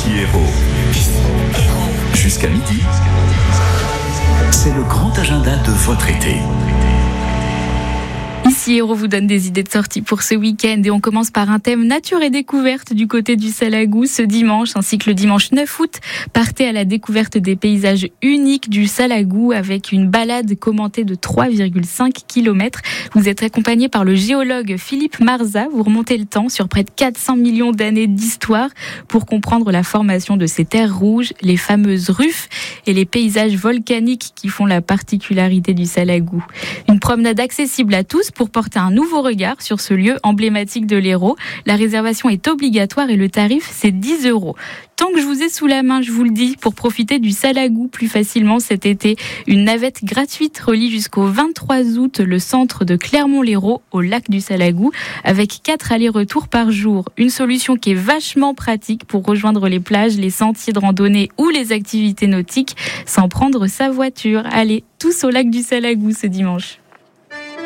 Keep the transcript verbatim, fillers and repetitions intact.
Ici Héros. Jusqu'à midi, c'est le grand agenda de votre été. Ici Héros vous donne des idées de sortie pour ce week-end et on commence par un thème nature et découverte du côté du Salagou ce dimanche, ainsi que le dimanche neuf août. Partez à la découverte des paysages uniques du Salagou avec une balade commentée de trois virgule cinq kilomètres. Vous êtes accompagné par le géologue Philippe Marza. Vous remontez le temps sur près de quatre cents millions d'années d'histoire pour comprendre la formation de ces terres rouges, les fameuses ruffes et les paysages volcaniques qui font la particularité du Salagou. Une promenade accessible à tous pour porter un nouveau regard sur ce lieu emblématique de l'Hérault. La réservation est obligatoire et le tarif, c'est dix euros. Tant que je vous ai sous la main, je vous le dis, pour profiter du Salagou plus facilement cet été, une navette gratuite relie jusqu'au vingt-trois août le centre de Clermont-Lérault au lac du Salagou avec quatre allers-retours par jour. Une solution qui est vachement pratique pour rejoindre les plages, les sentiers de randonnée ou les activités nautiques sans prendre sa voiture. Allez, tous au lac du Salagou ce dimanche.